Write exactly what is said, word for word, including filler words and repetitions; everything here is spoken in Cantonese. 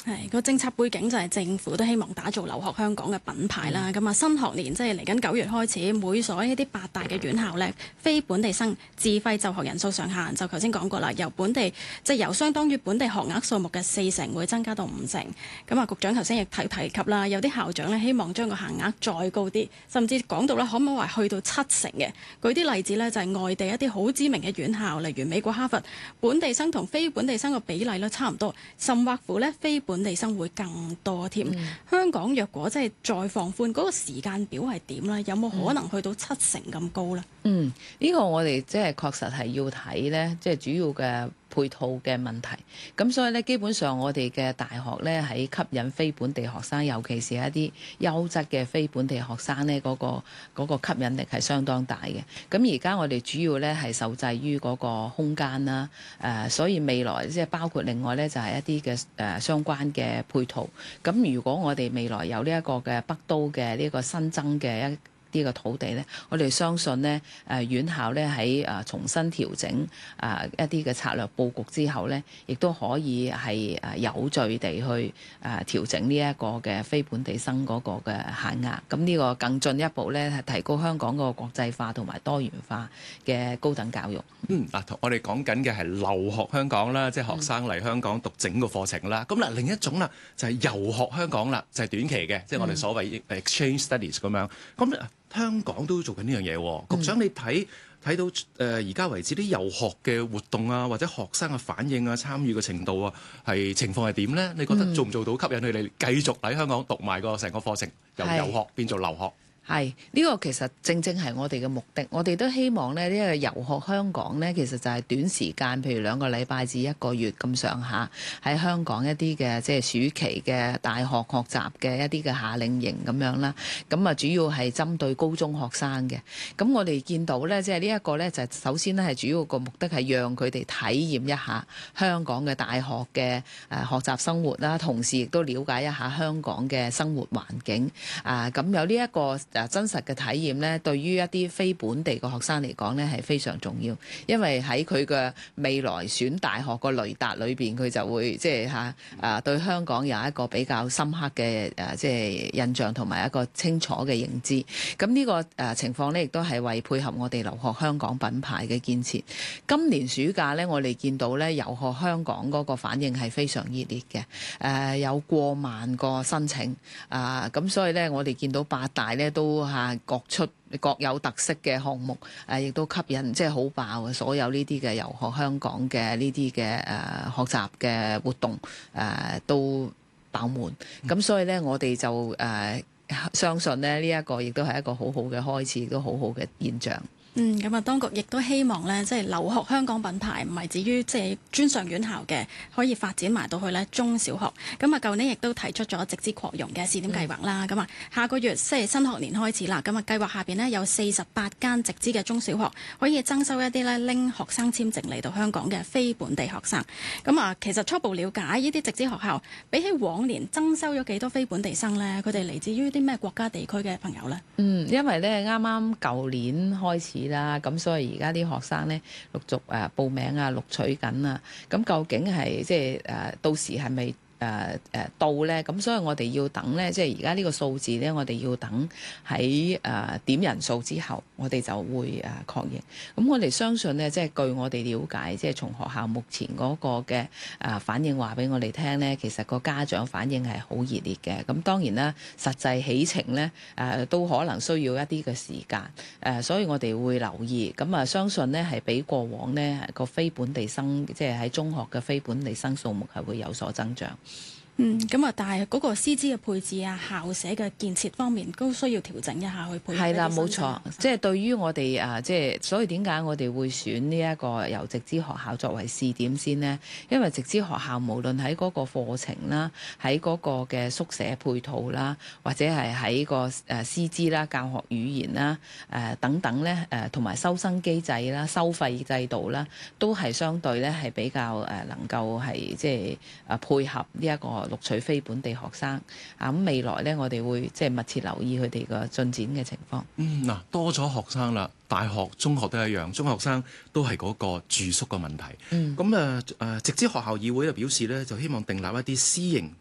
係個政策背景就係政府都希望打造留學香港嘅品牌啦。咁啊、嗯，新學年即係嚟緊九月開始，每所一啲八大嘅院校呢，非本地生自費就學人數上限就頭先講過啦，由本地即係、就是、由相當於本地學額數目嘅四成會增加到五成。咁啊，局長頭先亦提提及啦，有啲校長呢希望將個限額再高啲，甚至講到咧可唔可以話去到七成嘅。舉啲例子呢，就係、是、外地一啲好知名嘅院校，例如美國哈佛，本地生同非本地生嘅比例咧差唔多，甚或乎呢非本地生會更多添。嗯、香港若果即係再放寬，嗰、那個時間表係點咧？有冇可能去到七成咁高呢？ 嗯，呢、這個我哋即係確實係要睇呢，即係主要嘅配套嘅問題。咁所以呢，基本上我哋嘅大學呢，喺吸引非本地學生，尤其是一啲優質嘅非本地學生呢，嗰、那個嗰、那個吸引力係相當大嘅。咁而家我哋主要呢係受制於嗰個空間啦，誒、呃，所以未來即係包括另外呢，就係、是、一啲嘅誒相關嘅配套。咁如果我哋未來有呢一個嘅北都嘅呢個新增嘅一呢個土地咧，我哋相信咧，誒院校咧喺誒重新調整啊一啲嘅策略佈局之後咧，亦都可以係誒有序地去誒調整呢一個嘅非本地生嗰個嘅限額。咁呢個更進一步咧，係提高香港個國際化同埋多元化嘅高等教育。 嗯，嗱，我哋講緊嘅係留學香港啦，即係學生嚟香港讀整個課程啦。咁嗱、嗯，另一種啦就係遊學香港啦，就係、是、短期嘅，即係我哋所謂 exchange studies 咁樣。咁香港都做緊呢樣嘢喎，局長你睇睇到誒而家為止啲遊學嘅活動啊，或者學生嘅反應啊、參與嘅程度啊，係情況係點呢？你覺得做唔做到吸引佢哋繼續喺香港讀埋個成個課程，由遊學變做留學？ 係呢、呢個其實正正係我哋嘅目的，我哋都希望咧呢、呢個遊學香港呢，其實就係短時間，譬如兩個禮拜至一個月咁上下，喺香港一啲嘅即係暑期嘅大學學習嘅一啲嘅夏令營咁樣啦。咁啊，主要係針對高中學生嘅。咁我哋見到呢，即係呢一個呢，就首先呢係主要個目的係讓佢哋體驗一下香港嘅大學嘅誒學習生活啦，同時亦都了解一下香港嘅生活環境啊。咁有呢一個誒真實嘅體驗咧，對於一啲非本地嘅學生嚟講咧，係非常重要，因為喺佢嘅未來選大學個雷達裏邊，佢就會即係嚇誒對香港有一個比較深刻嘅誒即係印象同埋一個清楚嘅認知。咁呢個誒情況咧，亦都係為配合我哋留學香港品牌嘅建設。今年暑假咧，我哋見到咧遊學香港嗰個反應係非常熱烈嘅，誒、呃、有過萬個申請啊，咁、呃、所以咧我哋見到八大咧都都嚇各出各有特色嘅項目，誒亦都吸引，即係好爆嘅。所有呢啲嘅遊學香港嘅呢啲嘅誒學習嘅活動誒、呃、都爆滿。咁、嗯、所以咧，我哋就誒、呃、相信咧呢一、這個亦都係一個好好嘅開始，亦都好好嘅現象。 嗯，咁啊，當局亦都希望咧，即係留學香港品牌唔係至於即係專上院校嘅，可以發展埋到去咧中小學。咁啊，舊年亦都提出咗直資擴容嘅試點計劃啦。咁啊、嗯，下個月即係新學年開始啦。咁啊，計劃下邊呢，有四十八間直資嘅中小學可以徵收一啲咧拎學生簽證嚟到香港嘅非本地學生。咁啊，其實初步了解呢啲直資學校比起往年徵收咗幾多非本地生呢？佢哋嚟自於啲咩國家地區嘅朋友呢？ 嗯，因為咧啱啱舊年開始啦，咁所以而家啲學生咧陸續誒報名啊、錄取緊啊，咁究竟係即係誒到時係咪？誒誒、呃、到咧，咁所以我哋要等咧，即係而家呢個數字咧，我哋要等喺誒、呃、點人數之後，我哋就會誒、呃、確認。咁我哋相信咧，即係據我哋了解，即係從學校目前嗰個嘅誒、呃、反應話俾我哋聽咧，其實個家長反應係好熱烈嘅。咁當然啦，實際起程咧誒、呃、都可能需要一啲嘅時間誒、呃，所以我哋會留意。咁啊，相信咧係比過往咧個非本地生，即係喺中學嘅非本地生數目係會有所增長。 嗯，咁啊，但係嗰個師資嘅配置啊、校舍嘅建設方面都需要調整一下去配合。係啦， 冇錯，即係對於我哋啊，即係所以點解我哋會選呢一個由直資學校作為試點先呢？因為直資學校無論喺嗰個課程啦，喺嗰個嘅宿舍配套啦，或者係喺個誒師資啦、教學語言啦、誒、呃、等等咧，誒同埋收生機制啦、收費制度啦，都係相對咧係比較誒能夠係即係誒配合呢一個錄取非本地學生啊，咁未來咧，我哋會即係密切留意佢哋個進展嘅情況。 嗯，嗱，多咗學生啦，大學、中學都一樣，中學生都係嗰個住宿嘅問題。嗯，咁誒誒，直資學校議會就表示咧，就希望訂立一啲私營